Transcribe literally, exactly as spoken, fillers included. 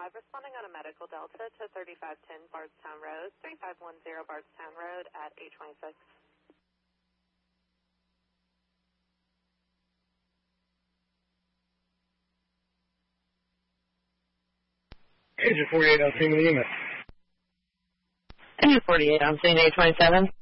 five, responding on a medical delta to thirty-five ten Bardstown Road, thirty-five ten Bardstown Road at eight twenty-six. Agent forty-eight, I'm seeing the unit. Agent forty-eight, I'm seeing eight twenty-seven.